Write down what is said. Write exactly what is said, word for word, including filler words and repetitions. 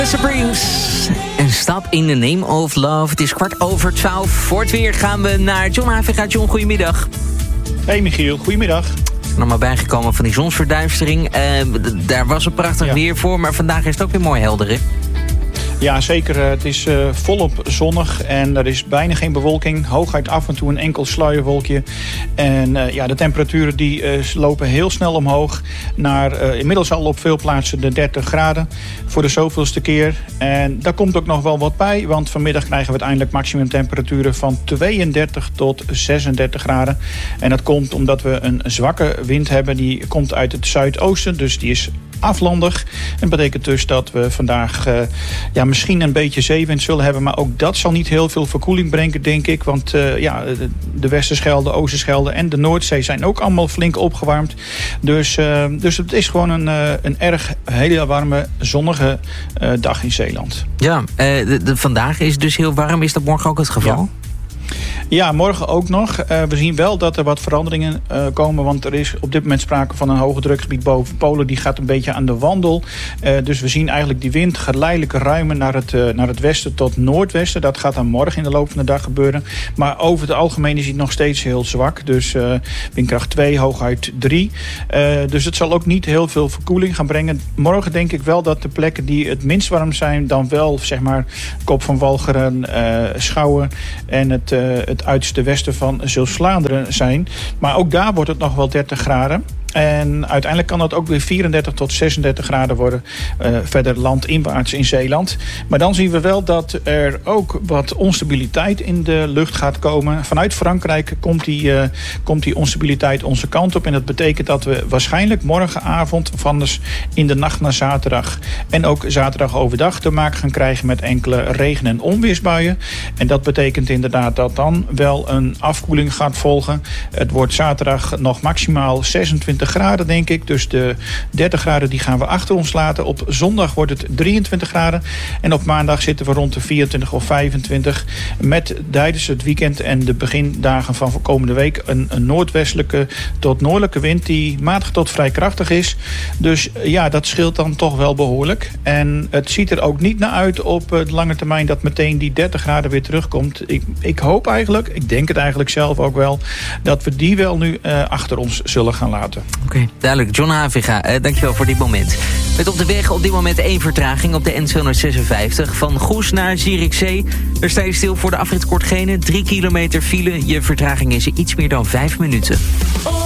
Supremes en Stop in the Name of Love. Het is kwart over twaalf. Voor het weer gaan we naar John Haviga. John, goedemiddag. Hey Michiel, goedemiddag. Ik ben allemaal bijgekomen van die zonsverduistering. Uh, d- daar was een prachtig ja. weer voor, maar vandaag is het ook weer mooi helder, hè? Ja, zeker. Het is uh, volop zonnig en er is bijna geen bewolking. Hooguit af en toe een enkel sluierwolkje. En uh, ja, de temperaturen die uh, lopen heel snel omhoog. Naar uh, inmiddels al op veel plaatsen de dertig graden. Voor de zoveelste keer. En daar komt ook nog wel wat bij. Want vanmiddag krijgen we uiteindelijk maximumtemperaturen van tweeëndertig tot zesendertig graden. En dat komt omdat we een zwakke wind hebben. Die komt uit het zuidoosten. Dus die is aflandig. En dat betekent dus dat we vandaag uh, ja, misschien een beetje zeewind zullen hebben. Maar ook dat zal niet heel veel verkoeling brengen, denk ik. Want uh, ja, de Westerschelde, Oosterschelde en de Noordzee zijn ook allemaal flink opgewarmd. Dus, uh, dus het is gewoon een, uh, een erg hele warme, zonnige uh, dag in Zeeland. Ja, uh, de, de, vandaag is het dus heel warm. Is dat morgen ook het geval? Ja. Ja, morgen ook nog. Uh, we zien wel dat er wat veranderingen uh, komen. Want er is op dit moment sprake van een hoge drukgebied boven Polen. Die gaat een beetje aan de wandel. Uh, dus we zien eigenlijk die wind geleidelijk ruimen naar het, uh, naar het westen tot noordwesten. Dat gaat dan morgen in de loop van de dag gebeuren. Maar over het algemeen is het nog steeds heel zwak. Dus uh, windkracht twee, hooguit drie. Uh, dus het zal ook niet heel veel verkoeling gaan brengen. Morgen denk ik wel dat de plekken die het minst warm zijn, dan wel zeg maar Kop van Walcheren, uh, Schouwen en het, uh, het uiterste westen van Zeeuws-Vlaanderen zijn. Maar ook daar wordt het nog wel dertig graden. En uiteindelijk kan dat ook weer vierendertig tot zesendertig graden worden. Uh, verder landinwaarts in Zeeland. Maar dan zien we wel dat er ook wat onstabiliteit in de lucht gaat komen. Vanuit Frankrijk komt die, uh, komt die onstabiliteit onze kant op. En dat betekent dat we waarschijnlijk morgenavond, of anders in de nacht naar zaterdag en ook zaterdag overdag te maken gaan krijgen met enkele regen- en onweersbuien. En dat betekent inderdaad dat dan wel een afkoeling gaat volgen. Het wordt zaterdag nog maximaal zesentwintig graden, denk ik. Dus de dertig graden die gaan we achter ons laten. Op zondag wordt het drieëntwintig graden. En op maandag zitten we rond de vierentwintig of vijfentwintig. Met tijdens het weekend en de begindagen van komende week een, een noordwestelijke tot noordelijke wind die matig tot vrij krachtig is. Dus ja, dat scheelt dan toch wel behoorlijk. En het ziet er ook niet naar uit op de lange termijn dat meteen die dertig graden weer terugkomt. Ik, ik hoop eigenlijk, ik denk het eigenlijk zelf ook wel, dat we die wel nu uh, achter ons zullen gaan laten. Oké, okay, duidelijk. John Haviga, uh, dankjewel voor dit moment. Met op de weg op dit moment één vertraging op de N tweehonderdzesenvijftig. Van Goes naar Zierikzee. Er sta je stil voor de afrit Kortgene. Drie kilometer file. Je vertraging is iets meer dan vijf minuten.